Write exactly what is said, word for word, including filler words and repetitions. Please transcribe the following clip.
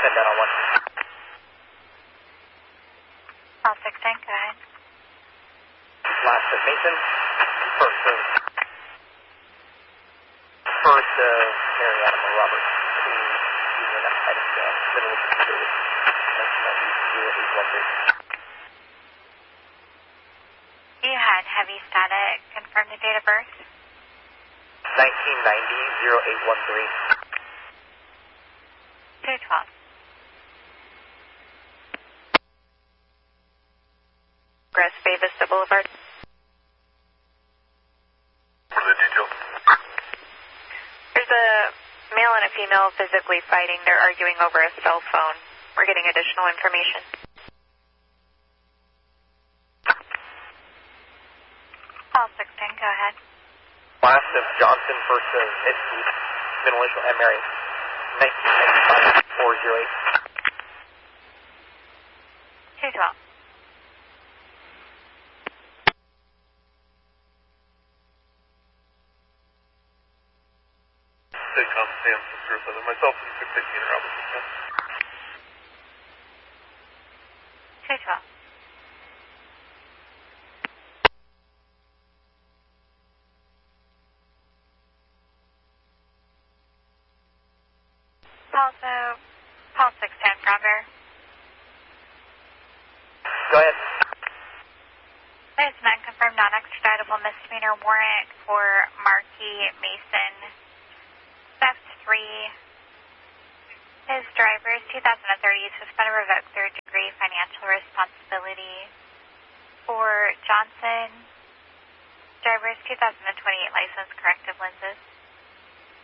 seven down on one. All six ten, go ahead. Last of Mason. First of... First of Mary Adam Roberts. Using that item to middle of the computer. nineteen ninety zero eight one three. You had heavy static. Confirm the date of birth. nineteen ninety zero eight one three. two twelve. Grass Bay Vista Boulevard. What are the details? There's a male and a female physically fighting. They're arguing over a cell phone. We're getting additional information. All six ten, go ahead. Last of Johnson, first of Mitski, middle initial M. Mary, nineteen ninety-five four oh eight. two twelve. Staycom Sam six zero seven. Myself and six eighteen are Alpha six ten. two twelve. Also, Paul six ten, Bravo. Go ahead. There's an unconfirmed non-extraditable misdemeanor warrant for Marky Mason, theft three. His driver is two thousand thirty, suspended revoked third degree financial responsibility. For Johnson, driver is two thousand twenty-eight, license corrective lenses.